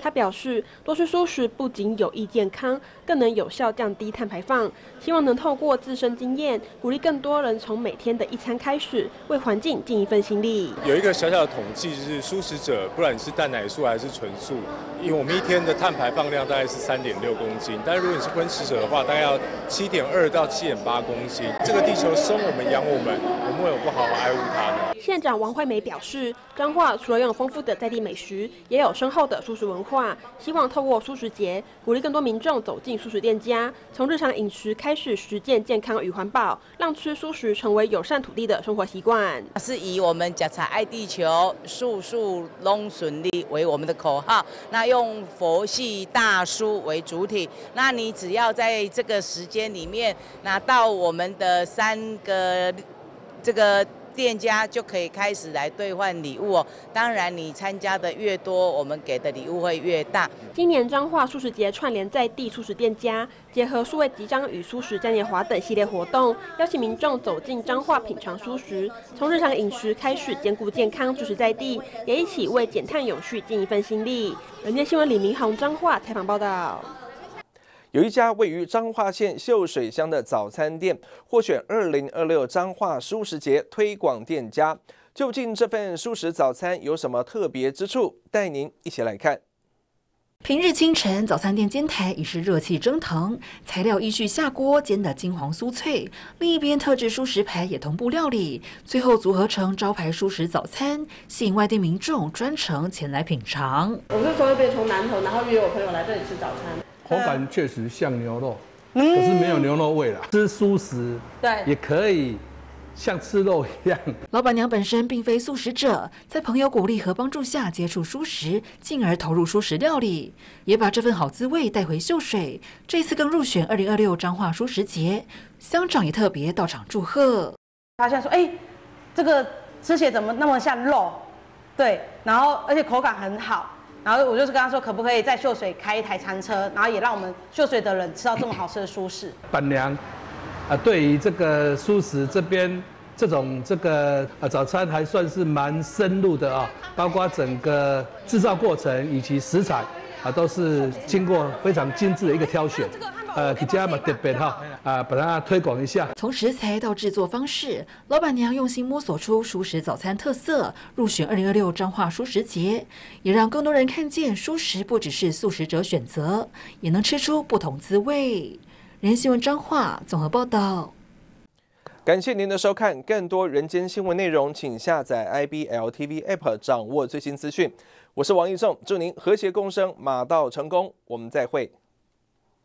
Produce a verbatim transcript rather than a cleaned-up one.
他表示，多吃蔬食不仅有益健康，更能有效降低碳排放。希望能透过自身经验，鼓励更多人从每天的一餐开始，为环境尽一份心力。 有一个小小的统计，就是蔬食者，不管你是蛋奶素还是纯素，因为我们一天的碳排放量大概是三点六公斤，但是如果你是荤食者的话，大概要七点二到七点八公斤。这个地球生我们养我们，我们为什么不好好爱护它呢？ 县长王惠美表示，彰化除了拥有丰富的在地美食，也有深厚的蔬食文化，希望透过蔬食节，鼓励更多民众走进蔬食店家，从日常饮食开始实践健康与环保，让吃蔬食成为友善土地的生活习惯。 是以我们吃菜爱地球，树树拢顺利为我们的口号，那用佛系大蔬为主体，那你只要在这个时间里面拿到我们的三个这个店家就可以开始来兑换礼物哦。当然，你参加的越多，我们给的礼物会越大。 今年彰化蔬食节串联在地蔬食店家，结合数位集章与蔬食嘉年华等系列活动，邀请民众走进彰化品尝蔬食，从日常饮食开始兼顾健康，蔬食在地，也一起为减碳永续尽一份心力。人间新闻李明宏彰化采访报道。 有一家位于彰化县秀水乡的早餐店获选二零二六彰化蔬食节推广店家。究竟这份蔬食早餐有什么特别之处？带您一起来看。 平日清晨，早餐店煎台已是热气蒸腾，材料依序下锅煎得金黄酥脆。另一边特制蔬食牌也同步料理，最后组合成招牌蔬食早餐，吸引外地民众专程前来品尝。 我是从那边从南投，然后约我朋友来这里吃早餐。 口感确实像牛肉，可是没有牛肉味啦。吃蔬食， 对， 也可以像吃肉一样。 老板娘本身并非素食者，在朋友鼓励和帮助下接触蔬食，进而投入蔬食料理，也把这份好滋味带回秀水。这次更入选二零二六彰化蔬食节，乡长也特别到场祝贺。 发现说，哎，这个吃起来怎么那么像肉？对，然后而且口感很好。然后我就是跟他说，可不可以在秀水开一台餐车，然后也让我们秀水的人吃到这么好吃的蔬食。 板娘啊，对于这个蔬食这边这种这个呃早餐还算是蛮深入的啊，包括整个制造过程以及食材啊，都是经过非常精致的一个挑选。呃，给家嘛特别哈啊，把它推广一下。 从食材到制作方式，老板娘用心摸索出蔬食早餐特色，入选二零二六彰化蔬食节，也让更多人看见蔬食不只是素食者选择，也能吃出不同滋味。人新闻彰化综合报道。 感谢您的收看，更多人间新闻内容，请下载 I B L T V App 掌握最新资讯。我是王义仲，祝您和谐共生，马到成功，我们再会。